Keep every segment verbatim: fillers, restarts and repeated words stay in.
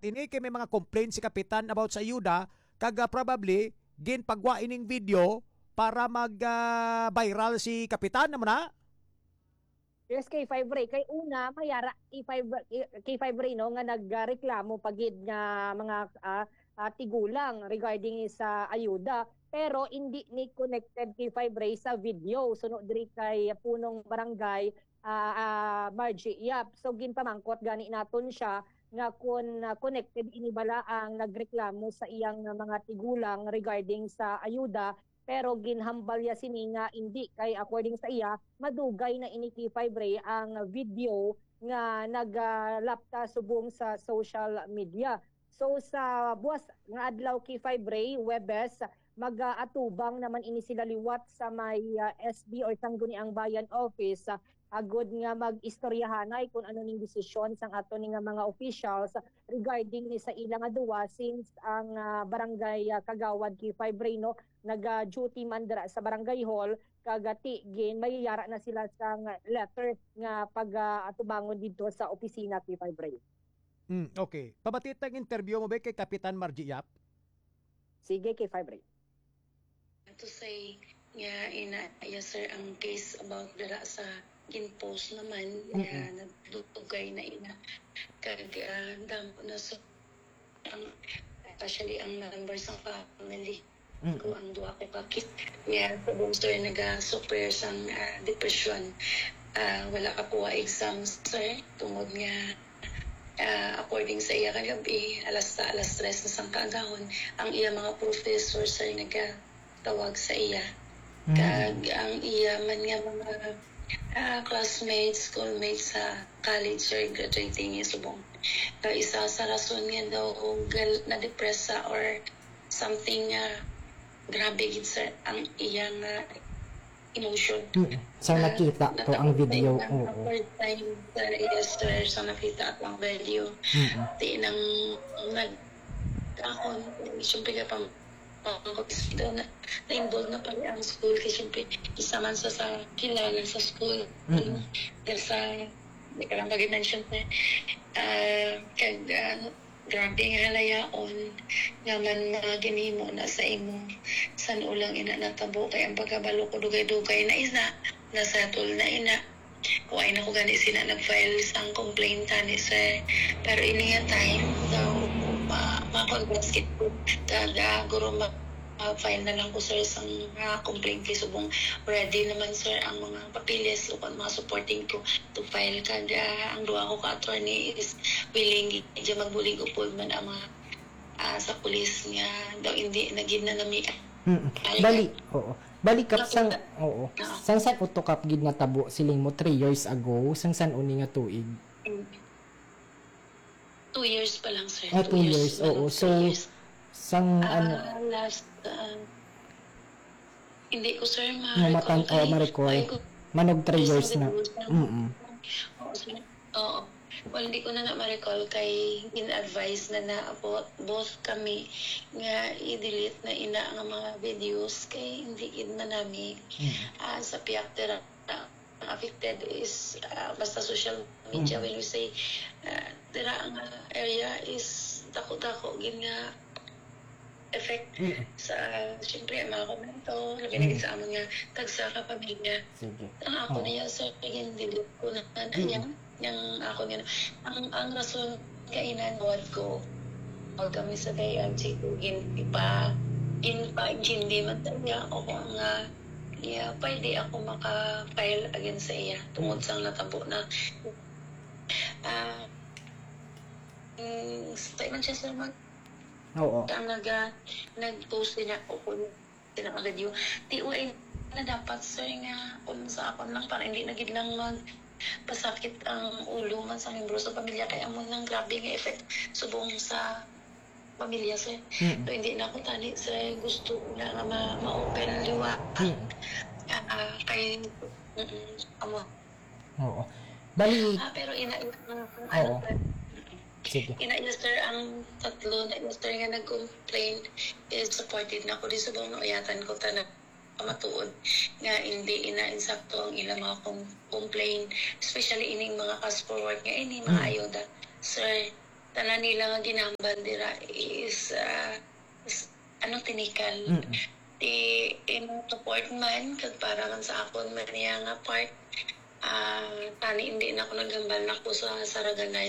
ini kay may mga complaint si kapitan about sa ayuda kag uh, probably gin pagwa ining video para mag-viral uh, si kapitan naman na. Yes, K five Ray. Kay una, mayara K five Ray no, nga nagreklamo pagid nga mga uh, uh, tigulang regarding sa ayuda. Pero hindi ni connected K five Ray sa video. Sunod diri kay punong barangay uh, uh, Margie Yap. So ginpamangkot gani naton siya nga kun uh, connected ini bala ang nagreklamo sa iyang uh, mga tigulang regarding sa ayuda. Pero ginhambal ya sini nga hindi kay according sa iya madugay na ini K five Ray ang video nga naglapta subong sa social media. So sa buwas nga adlaw K five Ray Webes mag-atubang naman ini sila liwat sa may uh, S B or Sangguniang Bayan Office uh, agod nga mag-istoryahanay kung ano ning desisyon sang ato ning mga officials regarding ni sa ilang aduwa since ang uh, barangay uh, Kagawad K five Ray no naga-duty man dira sa barangay hall kagati gin mayayara na sila sang letter nga pag-atubangon uh, dito sa opisina K five Ray. Mm, okay. Pabatit ang interview mo ba kay Kapitan Margie Yap? Sige K five Ray. To say nga ina yes sir ang case about dira sa ginpost naman nga mm-hmm. nagdugay na ina kag uh, dampo na so ang especially ang members ng family mm-hmm. ko ang duwa ko kakit nga yeah, sir naga-super sang uh, depression uh, wala ka kuha exams sir tungod nga Uh, according sa iya kagabi, alas sa alas tres na sang kaagahon, ang iya mga professor sir nagtawag sa iya. Mm-hmm. Kag ang iya man nga mga uh, classmates, schoolmates sa college sir graduating is subong. Uh, isa sa rason nga daw na depress or something uh, grabe gid sir ang iyang uh, emotion. Mm. Sa nakita uh, to ang video. Oo. First time sa yes sir, sa nakita ang video. Mm-hmm. Di nang nag ako, siyempre ka pang pang-hospital na na-involve na pala ang school kasi siyempre isa man sa sa kilala sa school. Mm-hmm. Dahil sa hindi ka lang pag-mention na uh, kag uh, grabe nga halayaon nga man mga ginimo na sa imo san ulang ina natabo kay ang pagkabalo ko dugay-dugay na isa nasatol na ina kung ay na ko gani sila nag-file sang complaint ni sir pero ini nga time daw ma-congress ko kada guro ma Uh, file na lang ko sir sang uh, complaint kay subong ready naman sir ang mga papilis o mga supporting ko to file kada ang duha ko ka attorney is willing gid magbulig upod man ang mga uh, sa pulis nga daw hindi nagid na nami mm bali oo bali kap sang oo sang san uto kap gid natabo siling mo three years ago sang san uni nga tuig two years pa lang sir ah, two, two years, years oo so years. Sang uh, ano last uh, hindi ko sir ma-recall oh, ma-recall manog three years na mm oo well hindi ko na na ma-recall kay in-advise na na about both kami nga i-delete na ina ang mga videos kay hindi gid man nami mm. uh, sa piyak tira uh, affected is uh, basta social media mm. when we say uh, tira ang uh, area is dako-dako gid nga effect mm. sa siyempre ang mga komento labi na mm. sa among nga tagsa ka pamilya sige ang ako oh. niya sa pagin delete ko na na mm. yang, yang ako niya ang ang rason kainan wad ko pag kami sa kay ang sigugin ipa in pa hindi man talaga ako nga yeah, pwede ako maka-file against sa iya tungod sang natabo na ah uh, um, stay man siya sa mag oo. Ang nag, nag-post din ako kung sinakagad yung T O A na dapat sir nga kung sa akon lang para hindi nagid lang mag pasakit ang ulo man sa membro sa pamilya kaya mo nang grabe nga effect subong sa pamilya sir. Mm-hmm. So, hindi na ako tani sir gusto na nga ma- ma-open liwa. Mm-hmm. Uh, kay mm amo. Oo. Bali. Ah, pero ina ina oo. Sige. Ina-illuster ang tatlo na illuster nga nag-complain is supported na ako di sa buong uyatan ko tanang pamatuod nga hindi ina-insakto ang ilang mga com- complain especially ining mga cash forward nga ini mga ayuda sir tanan nila nga ginamban dira is, uh, is ano tinikal. Mm. Di imong support man kag para man sa akon man niya nga part, uh, tani hindi na ako naghambal na ko sa Saraganay.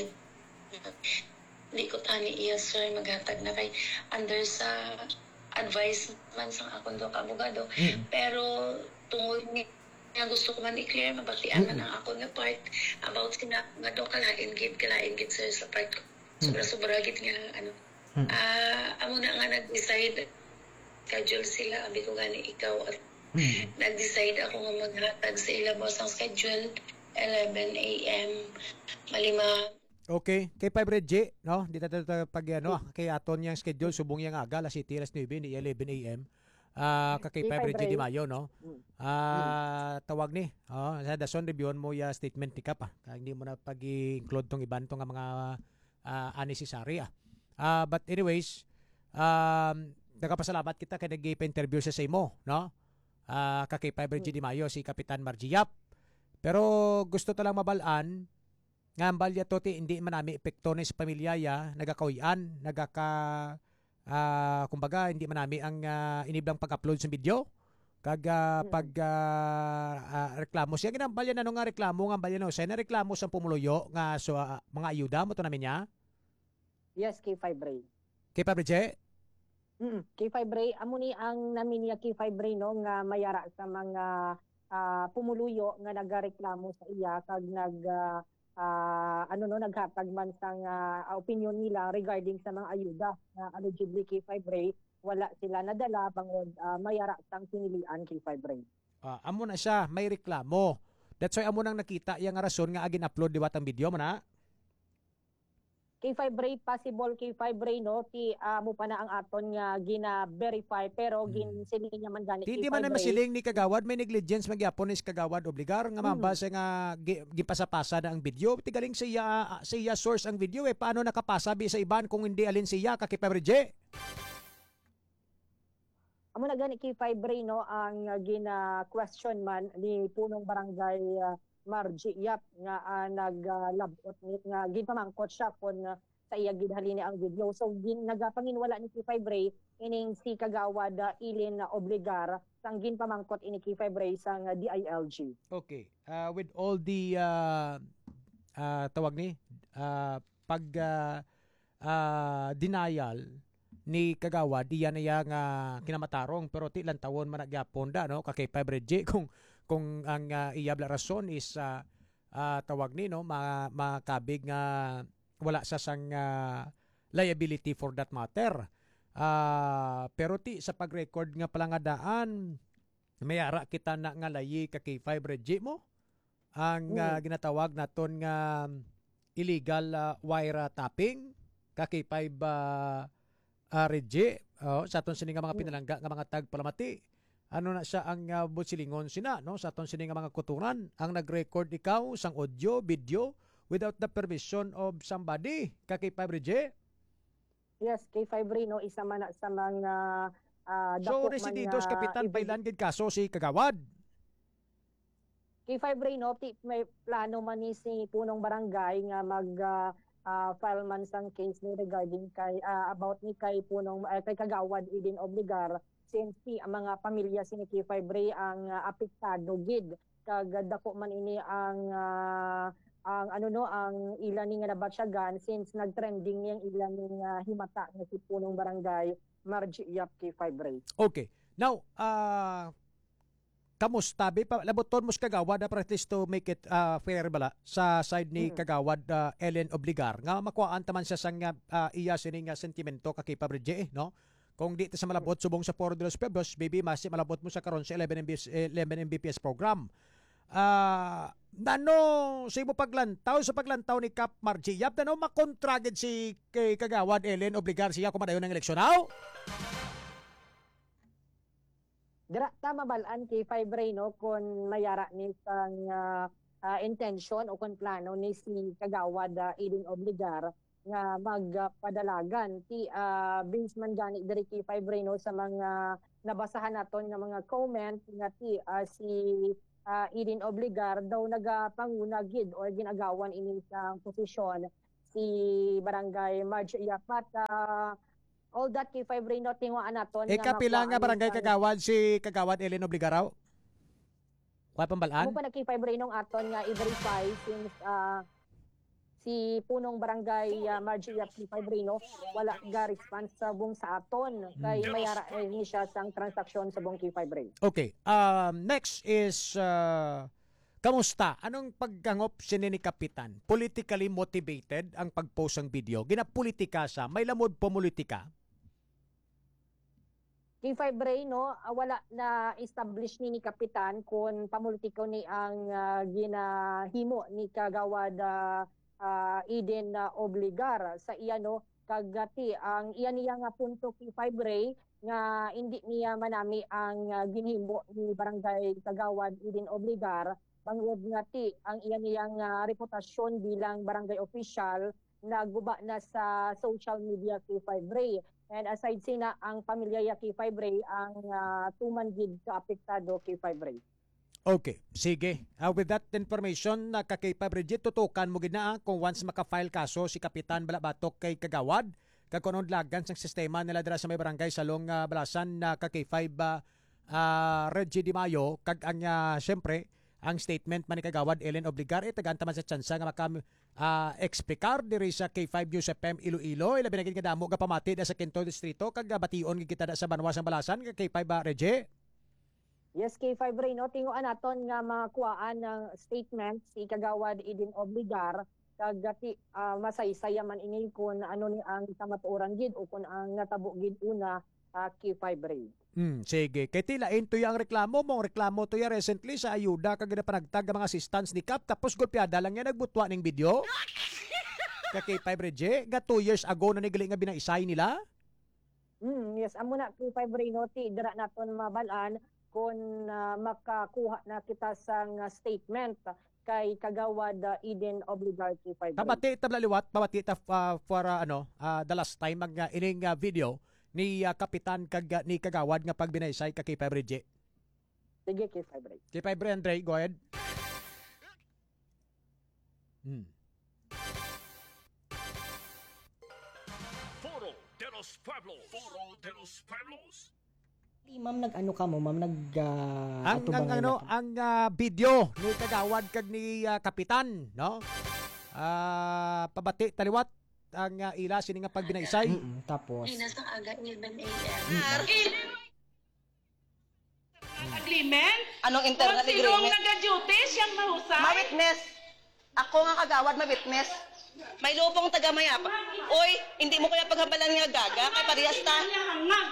Hindi ko tani iya sir maghatag na kay under sa advice man sa akong do ka abogado. Mm. Pero tungod ni nga gusto ko man i-clear mabatian man ang ako nga part about sina nga do kalain gid kalain gid sir sa part ko. Sobra-sobra gid nga ano. Mm. Ah, amo na nga nag-decide schedule sila abi ko gani ikaw at Mm. nag-decide ako nga maghatag sa ilabos ang schedule eleven a m malima. Okay, kay five Red J, no? Di ta pag ano, kay aton yang schedule subong yang aga alas siete alas nueve ni eleven a m. Ah, uh, kay five Red J di Mayo, no? Ah, tawag ni. Oh, sa dason review mo ya statement ni Kap. Ah. Kaya hindi mo na pag-include tong iban tong nga mga uh, unnecessary ah. Uh, but anyways, um nagapasalamat kita kay nag-interview sa imo, no? Ah, uh, kay five Red J di Mayo si Kapitan Margie Yap. Pero gusto ta lang mabalaan nga ang balya to ti hindi man nami epekto ni sa pamilya ya nagakawian nagaka uh, kumbaga hindi man nami ang uh, iniblang pag-upload sa video kag uh, pag uh, uh, reklamo siya ginang balya nano nga reklamo nga balya no sa reklamo sa pumuluyo nga so uh, mga ayuda mo to namin niya. Yes, K five Ray. Kay Pabrice? Mm, K five Ray amo ni ang namin niya K five Ray no nga mayara sa mga uh, pumuluyo nga nagareklamo sa iya kag nag uh, uh, ano no naghatag man sang uh, opinion nila regarding sa mga ayuda na uh, allegedly K five Ray wala sila nadala bangod uh, mayara sang pinilian K five Ray. Uh, amo na siya may reklamo. That's why amo nang nakita yang rason nga agin upload di watang video mo na. K five Ray possible K five Ray no ti uh, mo pa na ang aton nga gina-verify pero hmm. gin siling niya man gani Hindi man na masiling ni kagawad may negligence magyapon is kagawad obligar nga mabasa nga gipasa-pasa na ang video tigaling siya siya source ang video eh paano nakapasabi sa iban kung hindi alin siya ka K five Ray? Amo na gani K five Ray no ang uh, gina-question man ni punong barangay uh, Margie Yap nga uh, naglabot uh, nga ginpamangkot siya kon uh, sa iya gidhalini ang video. So gin nagapanginwala ni K five Ray ining si kagawad uh, Ilin uh, Obligar sang ginpamangkot ini K five Ray sang uh, D I L G. Okay. Uh, with all the uh, uh, tawag ni uh, pag uh, uh, denial ni kagawad diyan na yang uh, kinamatarong pero ti lang tawon man nagyapon da no kay five Ray J kung kung ang uh, iyabla rason is uh, uh, tawag ni no ma makabig nga wala sa sang uh, liability for that matter. Uh, pero ti sa pag-record nga palangadaan mayara kita na nga layi ka kay five Ray J mo ang uh, ginatawag naton nga illegal uh, wire tapping ka kay five uh, uh, Ray J oh, sa aton sini nga mga pinalangga nga mga tag palamati. Ano na siya ang uh, butsilingon sina no sa aton sini nga mga kuturan ang nag-record ikaw sang audio video without the permission of somebody ka kay five Ray J? Yes, K five Ray no isa man sa mga uh, so resididos kapitan bailan gid kaso si kagawad. K five Ray no ti may plano man ni si punong barangay nga mag uh, uh, file man sang case ni regarding kay uh, about ni kay punong uh, kay kagawad Ilin Obligar since si ang mga pamilya si K five Ray ang uh, apektado gid kag dako man ini ang uh, ang ano no ang ilan ni nga nabatsyagan since nagtrending niyang ilan ni uh, himata nga si punong barangay Margie Yap K five Ray. Okay. Now, uh, kamusta bi pa laboton mo sa kagawad uh, para at least to make it uh, fair bala sa side ni hmm. kagawad uh, Ellen Obligar nga makuhaan taman siya sang uh, iya sini nga sentimento ka kay five Ray J eh, no? Kung di ta sa malabot subong sa Foro de los Pueblos, baby mas malabot mo sa karon sa eleven M B P S program. Ah, uh, nano sa imo paglantaw sa paglantaw ni Kap Margie Yap nano makontraged si kay kagawad Ellen Obligar siya kumadayon ng eleksyon aw? Dira tama balaan kay five Ray no kon mayara ni sang uh, uh, intention o kon plano ni si kagawad uh, Ellen Obligar nga magpadalagan ti uh, based man gani diri kay five Ray no sa mga nabasahan naton nga mga comment nga ti uh, si uh, Ilin Obligar daw nagapanguna gid or ginagawan ini sa posisyon si si Barangay Marge Iyapat. Uh, all that K five Ray no tinguan naton. E kapila nga barangay Kagawad si Kagawad Ellen Obligaraw? Kuha pambalaan? Amo pa na K five Ray nung aton nga i-verify since uh, si punong barangay uh, Marge Iyap K five Ray no wala ga response sa buong sa aton kay mayara eh, ni siya sang transaksyon sa buong K five Ray. Okay. Um, next is uh, kamusta? Anong paggangop sini ni Kapitan? Politically motivated ang pag-post ng video. Ginapolitika sa may lamod politika. K five Ray no uh, wala na establish ni ni Kapitan kung pamulitiko ni ang uh, ginahimo ni Kagawad uh, uh, Eden uh, Obligar sa iya no kagati ang iya niya nga punto K five Ray nga hindi niya manami ang uh, ginhimo ni Barangay Kagawad Eden Obligar bangod nga ti ang iya niyang uh, reputasyon bilang barangay official naguba na sa social media K five Ray. And aside sina ang pamilya ya K five Ray ang uh, tuman gid ka apektado K five Ray. Okay, sige. Uh, with that information, na uh, ka K five Ray, tutukan mo gid na uh, kung once maka-file kaso si Kapitan Balabatok kay Kagawad, kagkunod lagan sa sistema nila dira sa may barangay Salong uh, Balasan na uh, ka K five uh, uh, Reggie Di Mayo, kag ang uh, syempre ang statement man ni Kagawad Ellen Obligar, eh, tagaanta man sa tsansa nga maka uh, explicar diri sa K five News F M Iloilo, ilabi na gid nga damo ga pamati da sa Quinto Distrito, kag uh, bation gid kita da sa Banwas ang Balasan, kag K five uh, Reggie. Yes, K five Ray, no? Tinguan naton nga makuhaan ng statement si Kagawad Eden Obligar kag gati uh, masaysaya man ini kung ano ni ang kamatuoran gid o kung ang natabo gid una uh, K five Ray. Hmm, sige. Kay tilain to yung reklamo mo, reklamo to ya recently sa ayuda kag panagtag ang mga assistants ni Kap tapos golpeada lang yan nagbutwa ning video. Ka K five Reggie, ga two years ago na nigali nga binaisay nila. Hmm, yes, amo na K five Ray, no? Ti dira naton mabalaan kung uh, makakuha na kita sang uh, statement kay Kagawad uh, Eden Obligar K five Ray. Pabati tablaliwat, pabati ta uh, for uh, ano, uh, the last time mag uh, ining uh, video ni uh, Kapitan kag uh, ni Kagawad nga pag binaysay ka K five Reggie. Sige, K five Ray. K five Ray, Andre, go ahead. Hmm. Foro de los Pueblos. Foro de los Pueblos. Di ma'am nag-ano ka mo, ma'am nag uh, ang ang ano ang uh, video ni Kagawad kag ni uh, Kapitan, no? Ah, uh, pabati taliwat ang uh, ila sini nga pagbinaysay. Mm-mm, tapos Ay, nasa aga eleven a m Agreement? Anong internal Kung sinong agreement? nag-duty, siyang mahusay? Ma-witness. Ako nga kagawad, ma-witness. May lubong taga-mayapa. Oy, hindi mo kaya paghabalan nga gaga, kay parehas ta. Alam niya hangad.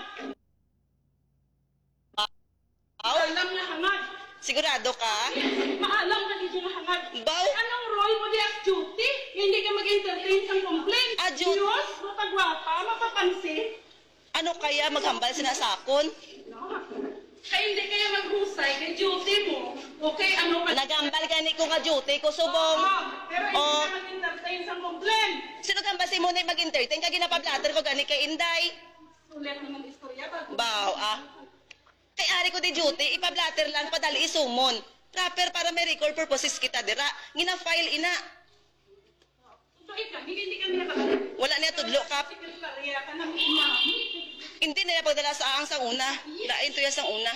Aw, Alam niya hangad. sigurado ka? Maalam na dito na hangad. Baw, Anong role mo di as duty? Hindi ka mag-entertain sa complaint. Ah, duty. Diyos, matagwapa, mapapansin. ano kaya maghambal sinasakon? Kaya hindi kaya maghusay kay duty mo. Okay, ano ka? Nagambal gani ko nga duty ko subong. Ah, pero hindi Oh. ka mag-entertain sa complaint. Sino gambal si Muna mag-entertain kag ginapablatter ko gani kay Inday? Ulit naman istorya ba? Baw, ah. Kay ari ko di duty, ipablatter lang padali isumon. Proper para may record purposes kita dira. Gina-file ina. So, ikaw, hindi hindi ka nila talaga. Wala niya tudlo kap. Sekretarya ka ng ina. Hindi na niya pagdala sa ang sang una. Lain to ya sang una.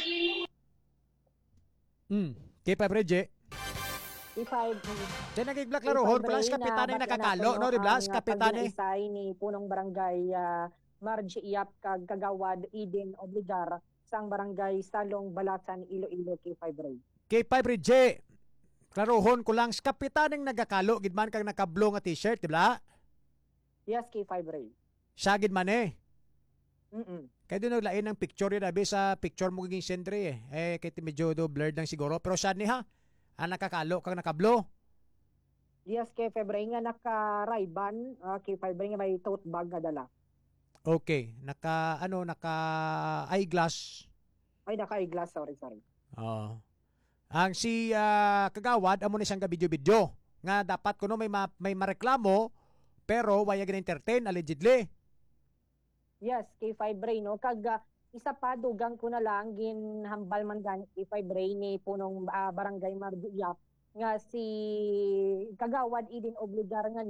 Hmm. K five Reggie. K five Diyan nagig-black laruhon ko lang si Kapitan ay nakakalo, no? Di ba? Si Kapitan ay. Pag ni punong barangay uh, Marge Iyap kag Kagawad Eden Obligar sang barangay Salong Balasan Iloilo K five Ray. K five Reggie. Klaruhon ko lang si Kapitan ang nagakalo gid man kag naka-blue nga t-shirt, di ba? Yes, K five Ray. Siya gid man eh. Mm. Kaya doon naglain ng picture yun, abi sa picture mo giging sendre eh. Eh, kaya medyo do blurred lang siguro. Pero siya ni ha, ang nakakalo kag nakablo. Yes, K five Ray nga naka-Ray-Ban, uh, K five Ray nga may tote bag nga dala. Okay, naka ano, naka eyeglass. Ay, naka-eyeglass, sorry, sorry. Oo. Ang si ah, Kagawad amo ni siyang video-video nga dapat kuno may ma- may mareklamo pero waya gina entertain allegedly. Yes, K five Ray, no? Kag uh, isa pa, dugang ko na lang, ginhambal man gani K five Ray ni punong uh, barangay Marduiyap nga si Kagawad Eden Obligar nga ni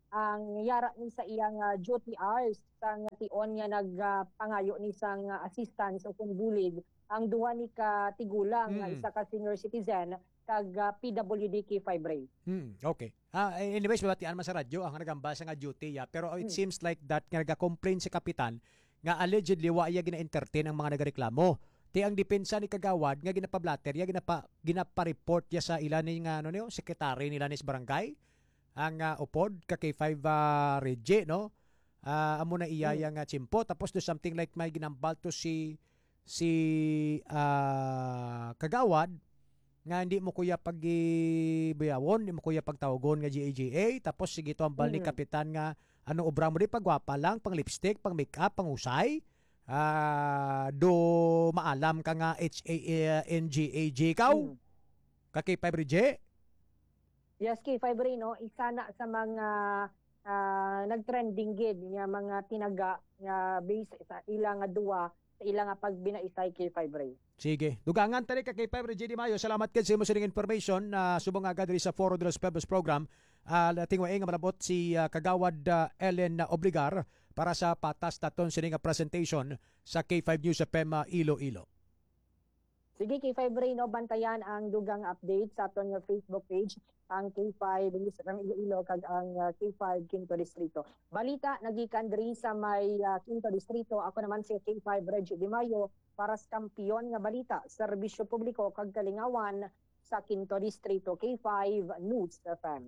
ang yara ni sa iyang uh, duty hours sang tion nga nagpangayo uh, ni sang uh, assistance o kung bulig ang duha ni ka tigulang nga Mm. isa ka senior citizen kag uh, P W D K five Ray. Hmm, okay. Ah, anyways, mabatian man sa radyo ang nagambasa nga duty ya. Pero it Hmm. seems like that nga nagka-complain si kapitan nga allegedly wa iya gina-entertain ang mga nagareklamo. Ti ang depensa ni Kagawad nga ginapablatter ya ginapa ginapa-report ya sa ilan ni nga ano niyo, secretary nila ni sa barangay ang uh, upod ka K five uh, Reggie, no? Ah, amo na iya Hmm. yang uh, chimpo tapos do something like may ginambal to si si ah, Kagawad nga hindi mo kuya pagibuyawon, hindi mo kuya pagtawagon nga G A G A, tapos sige to ang bal ni Mm. kapitan nga ano obra mo di pagwapa lang, pang lipstick, pang makeup, pang usay. Ah, do maalam ka nga H A N G A J kaw, Mm. ka K five Rije. Yes, K five Ray, no? Isa na sa mga ah, nag-trending gid nga mga tinaga nga base sa ilang nga duwa sa ilang nga pagbinaisay K five Ray. Sige. Dugangan tali ka K five Rije Di Mayo. Salamat kid sa imo sining information na subong agad diri sa Foro de los Pueblos program. Uh, tingwae nga malabot si ah, Kagawad ah, Ellen Obligar para sa patas taton sining nga presentation sa K five News F M ah, Iloilo. Sige, K five Ray, no? Bantayan ang dugang update sa aton nga Facebook page, ang K five News from Iloilo kag ang uh, K five Quinto Distrito. Balita nagikan diri sa may uh, Quinto Distrito. Ako naman si K five Reggie Di Mayo para sa kampiyon nga balita, serbisyo publiko kag kalingawan sa Quinto Distrito, K five News F M.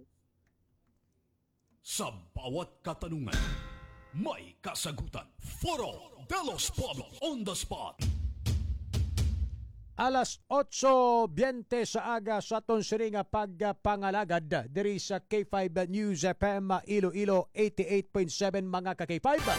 Sa bawat katanungan, may kasagutan. Foro de los Pueblos on the spot. Alas otso twenty sa aga sa aton sini nga pagpangalagad diri sa K five News F M Iloilo eighty-eight point seven mga ka K five.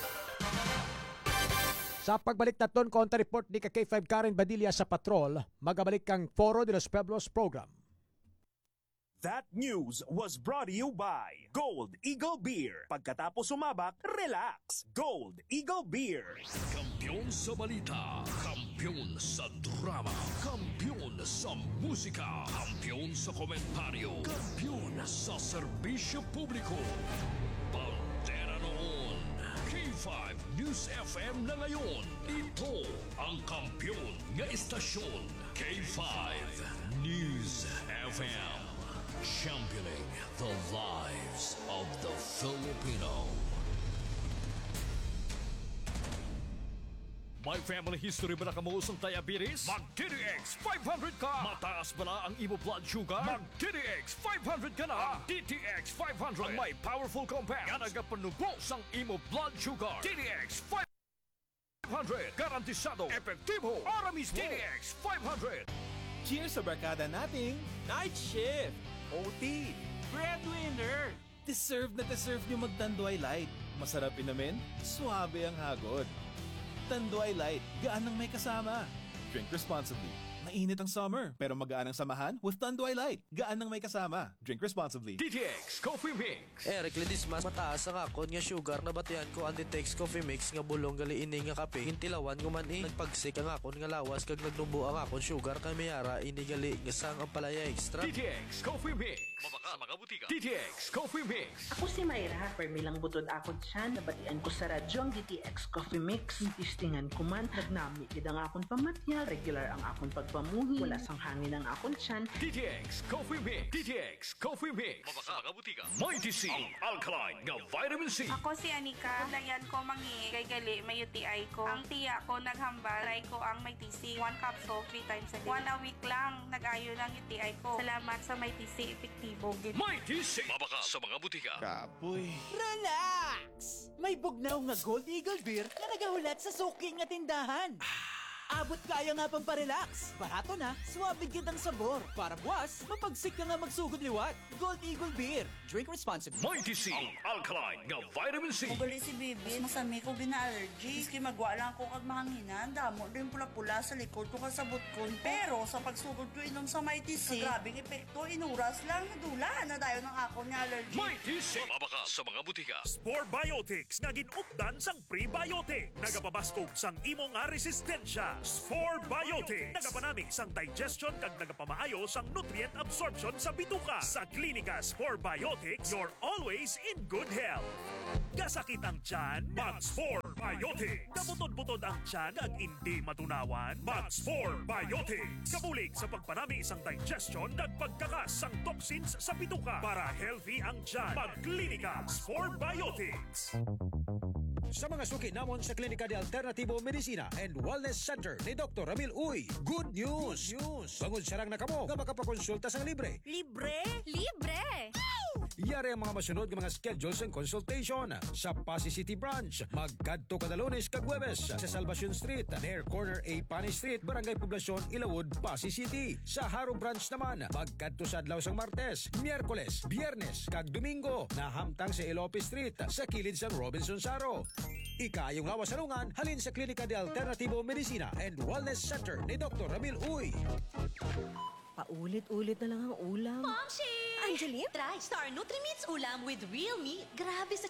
Sa pagbalik naton counter report ni ka K five Karen Badilla sa patrol, magabalik kang Foro de los Pueblos program. That news was brought to you by Gold Eagle Beer. Pagkatapos sumabak, relax. Gold Eagle Beer. Kampiyon sa balita, kampiyon sa drama, kampiyon sa musika, kampiyon sa komentaryo, kampiyon sa serbisyo publiko. Bandera noon, K five News F M na ngayon. Ito ang kampiyon nga istasyon, K five News F M. Championing the lives of the Filipino. May family history ba na kamuusong diabetes? Mag-T D X five hundred ka! Mataas ba na ang imo blood sugar? Mag-T D X five hundred ka na! Ang D T X five hundred ang may powerful compounds nga nagapanubos ang imo blood sugar. D T X five hundred garantisado, epektibo, para mismo. D T X five hundred. Cheers sa barkada nating Night Shift! O T! Breadwinner! Deserve na deserve nyo mag-Tanduay Light. Masarap inamin, suabe ang hagod. Tanduay Light, gaan ang may kasama. Drink responsibly. Mainit ang summer, pero magaan ang samahan with Tanduay Light. Gaan ang may kasama. Drink responsibly. D T X Coffee Mix. Eric Ledis mas mataas ang akon nga sugar na batian ko ang Ditex Coffee Mix nga bulong gali ini nga kape. Hintilawan ko man eh. Nagpagsik ang akon nga lawas kag nagnubo ang akon sugar kay mayara ini gali nga sang ang palaya extra. D T X Coffee Mix. Mabaka magabutika. D T X Coffee Mix. Ako si Mayra, permilang butod akon siya, nabatian ko sa radyo ang D T X Coffee Mix. Tistingan ko man, nagnami kid ang akon pamatya, regular ang akon pagpamuhi, wala sang hangin ang akon siyan. D T X Coffee Mix. D T X Coffee Mix. Mabaka magabutika. Mighty C. Ang alkaline nga vitamin C. Ako si Anika. Layan ko mangi kay gali may U T I ko. Ang tiya ko naghambal. Try ko ang may T C. One capsule, three times a day. One a week lang. Nag-ayo ng U T I ko. Salamat sa may T C. Epektibo. Mighty C. Mabaka sa mga butika. Kapoy. Relax! May bugnaw nga Gold Eagle Beer na nagahulat sa suki nga tindahan. Abot kaya nga pang parelax. Barato na, suwabe gid ang sabor. Para buwas, mapagsik ka nga magsugod liwat. Gold Eagle Beer. Drink responsibly. Mighty C. Ang alkaline nga vitamin C. Magali si Bibi, masami ko gina-allergy. Iski magwa lang ko kag mahanginan, damo din pula-pula sa likod ko kasabot ko. Pero sa pagsugod ko inom sa Mighty C, grabing epekto, inuras lang, dula na dayo ng ako ni allergy. Mighty C. Mabaka sa mga butika. Spore Biotics nga ginupdan sang prebiotic. Nagapabaskog sang imo nga resistensya. Max four Biotics. Nagapanami sang digestion kag nagapamaayo sang nutrient absorption sa bituka. Sa Clinicas four Biotics, you're always in good health. Kasakit ang tiyan, Max four Biotics. Kabutod-butod ang tiyan ag hindi matunawan, Max four Biotics. Kabulig sa pagpanami sang digestion kag pagkakas sang toxins sa bituka para healthy ang tiyan. Mag-Clinicas four Biotics. Sa mga suki namon sa Klinika de Alternativo Medicina and Wellness Center ni Doctor Ramil Uy, good news! Good news! Bangod sarang na kamo nga makapakonsulta sang libre. Libre? Libre! Yari ang mga masunod ng mga schedules and consultation sa Pasay City Branch. Magkadto kada Lunes kag Huwebes sa Salvacion Street, near corner A Pani Street, Barangay Poblacion, Ilawod, Pasay City. Sa Haro Branch naman, magkadto sa adlaw sang Martes, Miyerkules, Biyernes kag Domingo, nahamtang sa Ilope Street sa kilid sang Robinson Saro. Ikayong lawas salungan, halin sa Klinika de Alternativo Medicina and Wellness Center ni Doctor Ramil Uy. Paulit-ulit na lang ang ulam. Momshi! Angeline? Try Star Nutrimits ulam with real meat. Grabe sa